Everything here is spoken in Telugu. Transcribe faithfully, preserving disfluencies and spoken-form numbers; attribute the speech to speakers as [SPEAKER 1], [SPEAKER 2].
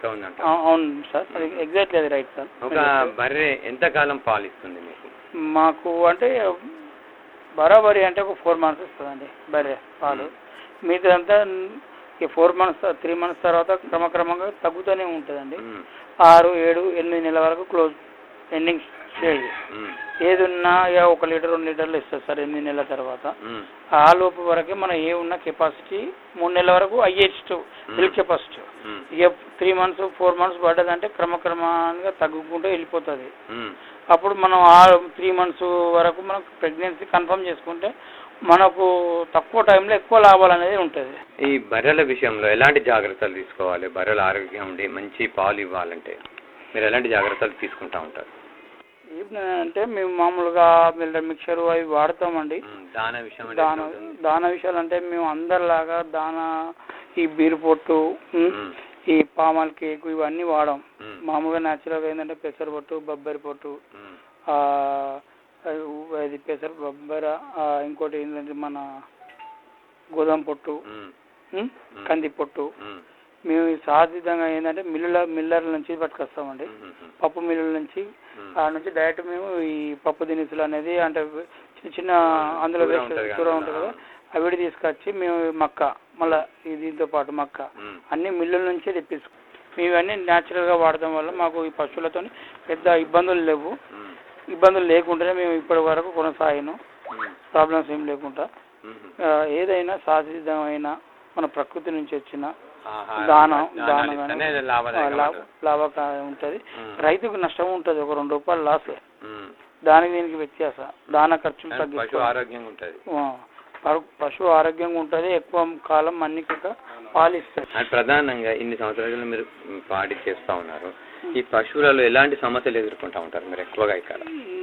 [SPEAKER 1] ఎక్కువ ఉందంట.
[SPEAKER 2] అవును సార్, అది ఎగ్జాక్ట్లీ అది రైట్ సార్.
[SPEAKER 1] ఒక బర్రె ఎంతకాలం పాలు ఇస్తుంది మీకు?
[SPEAKER 2] మాకు అంటే బరాబరి అంటే ఒక ఫోర్ మంత్స్ ఇస్తుందండి బర్రె పాలు. మిగతాదంతా ఈ ఫోర్ మంత్స్ త్రీ మంత్స్ తర్వాత క్రమక్రమంగా తగ్గుతూనే ఉంటుందండి. ఆరు ఏడు ఎనిమిది నెలల వరకు క్లోజ్ ఎండింగ్ స్టేజ్. ఏది ఉన్నా ఒక లీటర్ రెండు లీటర్లు ఇస్తుంది సార్ ఎనిమిది నెలల తర్వాత. ఆ లోపు వరకే మనం ఏ ఉన్న కెపాసిటీ మూడు నెలల వరకు హైయెస్ట్ మిల్క్ కెపాసిటీ. ఇక త్రీ మంత్స్ ఫోర్ మంత్స్ పడ్డదంటే క్రమక్రమంగా తగ్గుకుంటూ వెళ్ళిపోతుంది. అప్పుడు మనం ఆ త్రీ మంత్స్ వరకు మనం ప్రెగ్నెన్సీ కన్ఫర్మ్ చేసుకుంటే మనకు తక్కువ టైంలో ఎక్కువ లాభాలు అనేది ఉంటుంది.
[SPEAKER 1] ఈ బర్రెల విషయంలో ఎలాంటి జాగ్రత్తలు తీసుకోవాలి? బర్రెల ఆరోగ్యం ఉండి మంచి పాలు ఇవ్వాలంటే మీరు ఎలాంటి జాగ్రత్తలు తీసుకుంటా ఉంటారు?
[SPEAKER 2] అంటే మేము మామూలుగా మిక్చర్ అవి వాడతామండి.
[SPEAKER 1] దానా విషయం
[SPEAKER 2] దానా దానా విషయాలు అంటే మేము అందరిలాగా దానా ఈ బీరు పొట్టు ఈ పామాల్ కేక్ ఇవన్నీ వాడాం. మామూలుగా న్యాచురల్గా ఏంటంటే పెసర పొట్టు బొబ్బరి పొట్టు అది పెసర బొబ్బర ఇంకోటి ఏంటంటే మన గోధుమ పొట్టు కంది పొట్టు మేము సహజంగా ఏంటంటే మిల్లుల మిల్లర్ల నుంచి పట్టుకొస్తామండి. పప్పు మిల్లుల నుంచి ఆ నుంచి డైరెక్ట్ మేము ఈ పప్పు దినుసులు అనేది అంటే చిన్న చిన్న అందులో కూర ఉంటుంది కదా అవిడి తీసుకొచ్చి మేము మక్క మళ్ళీ దీంతో పాటు మక్క అన్ని మిల్లుల నుంచి తెప్పించుకో మేము ఇవన్నీ న్యాచురల్గా వాడటం వల్ల మాకు ఈ పశువులతో పెద్ద ఇబ్బందులు లేవు. ఇబ్బందులు లేకుండానే మేము ఇప్పటి వరకు కొనసాగినాం, ప్రాబ్లమ్స్ ఏం లేకుండా. ఏదైనా సహజమైన మన ప్రకృతి నుంచి వచ్చిన దానం దానం కానీ లాభకారం ఉంటుంది. రైతుకు నష్టం ఉంటుంది, ఒక రెండు రూపాయలు లాస్. దానికి దీనికి వ్యత్యాసం దాన ఖర్చులు తగ్గిస్తుంది, పశువు ఆరోగ్యంగా ఉంటుంది, ఎక్కువ కాలం మన్నిక పాలిస్తుంది.
[SPEAKER 1] ప్రధానంగా ఇన్ని సంవత్సరాలు మీరు పాడి చేస్తూ ఉన్నారు, ఈ పశువులలో ఎలాంటి సమస్యలు ఎదుర్కొంటా ఉంటారు మీరు ఎక్కువగా ఇక్కడ?